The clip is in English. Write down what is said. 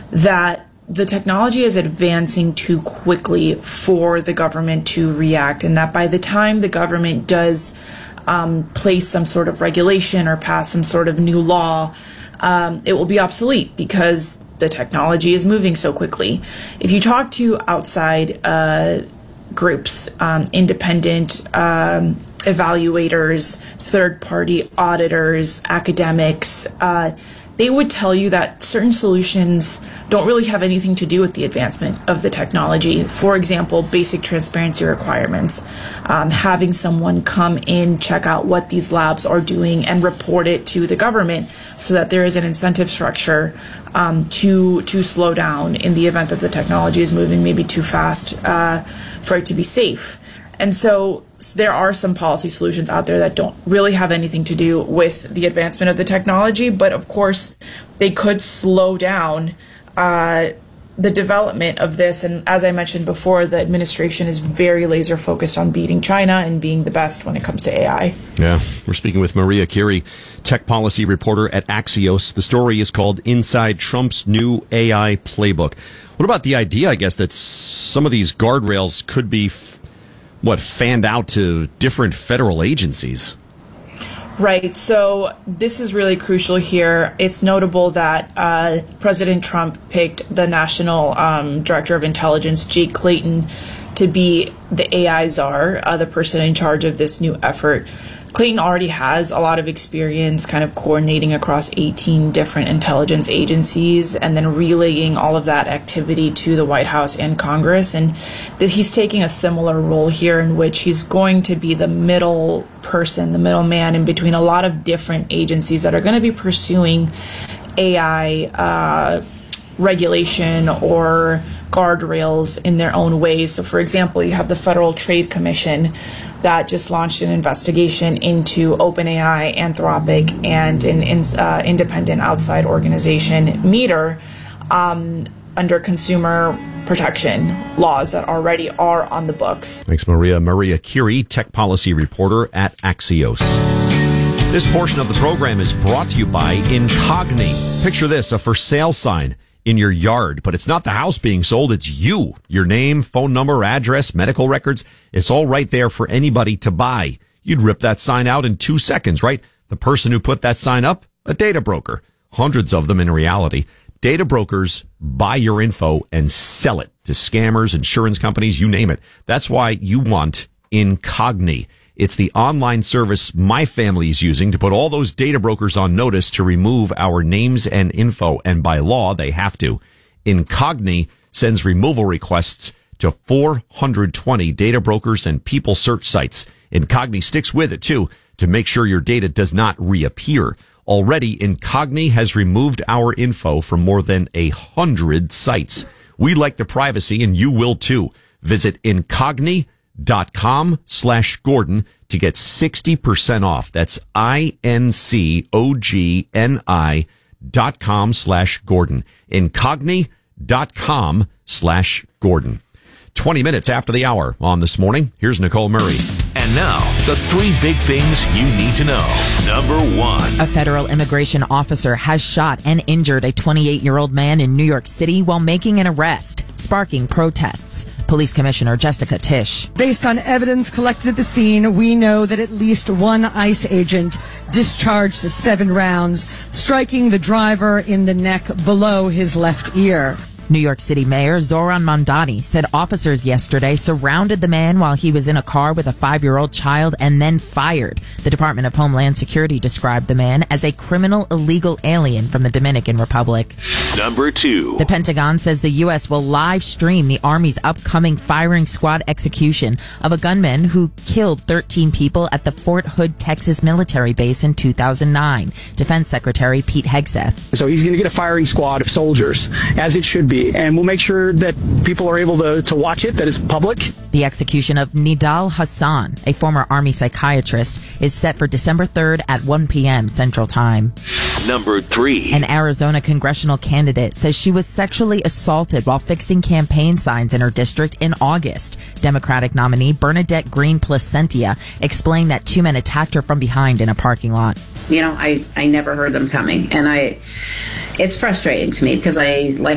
that the technology is advancing too quickly for the government to react, and that by the time the government does place some sort of regulation or pass some sort of new law, it will be obsolete because the technology is moving so quickly. If you talk to outside groups, independent evaluators, third-party auditors, academics, they would tell you that certain solutions don't really have anything to do with the advancement of the technology. For example, basic transparency requirements, having someone come in, check out what these labs are doing and report it to the government so that there is an incentive structure to slow down in the event that the technology is moving maybe too fast for it to be safe. And so there are some policy solutions out there that don't really have anything to do with the advancement of the technology, but of course they could slow down the development of this. And as I mentioned before, the administration is very laser focused on beating China and being the best when it comes to AI. Yeah, we're speaking with Maria Curie, tech policy reporter at Axios. The story is called Inside Trump's New AI Playbook. What about the idea, I guess, that some of these guardrails could be fanned out to different federal agencies? Right. So this is really crucial here. It's notable that President Trump picked the National Director of Intelligence, Jake Clayton, to be the AI czar, the person in charge of this new effort. Clayton already has a lot of experience kind of coordinating across 18 different intelligence agencies and then relaying all of that activity to the White House and Congress. And he's taking a similar role here in which he's going to be the middle person, the middleman in between a lot of different agencies that are going to be pursuing AI regulation or guardrails in their own ways. So, for example, you have the Federal Trade Commission that just launched an investigation into OpenAI, Anthropic, and an independent outside organization, Meter, under consumer protection laws that already are on the books. Thanks, Maria. Maria Curie, tech policy reporter at Axios. This portion of the program is brought to you by Incogni. Picture this, a for sale sign in your yard, but it's not the house being sold, it's you. Your name, phone number, address, medical records, it's all right there for anybody to buy. You'd rip that sign out in 2 seconds, right? The person who put that sign up, a data broker. Hundreds of them in reality. Data brokers buy your info and sell it to scammers, insurance companies, you name it. That's why you want Incogni. It's the online service my family is using to put all those data brokers on notice to remove our names and info. And by law, they have to. Incogni sends removal requests to 420 data brokers and people search sites. Incogni sticks with it, too, to make sure your data does not reappear. Already, Incogni has removed our info from more than 100 sites. We like the privacy, and you will, too. Visit Incogni.com/Gordon to get 60% off. That's INCOGNI.com/Gordon. Incogni.com/Gordon. 20 minutes after the hour on This Morning. Here's Nicole Murray. And now, the 3 big things you need to know. Number 1. A federal immigration officer has shot and injured a 28-year-old man in New York City while making an arrest, sparking protests. Police Commissioner Jessica Tisch. Based on evidence collected at the scene, we know that at least one ICE agent discharged 7 rounds, striking the driver in the neck below his left ear. New York City Mayor Zohran Mamdani said officers yesterday surrounded the man while he was in a car with a 5-year-old child and then fired. The Department of Homeland Security described the man as a criminal illegal alien from the Dominican Republic. Number 2. The Pentagon says the U.S. will live stream the Army's upcoming firing squad execution of a gunman who killed 13 people at the Fort Hood, Texas military base in 2009. Defense Secretary Pete Hegseth. So he's going to get a firing squad of soldiers, as it should be. And we'll make sure that people are able to watch it, that it's public. The execution of Nidal Hassan, a former Army psychiatrist, is set for December 3rd at 1 p.m. Central Time. Number 3. An Arizona congressional candidate says she was sexually assaulted while fixing campaign signs in her district in August. Democratic nominee Bernadette Green Placentia explained that 2 men attacked her from behind in a parking lot. You know, I never heard them coming, and it's frustrating to me because I like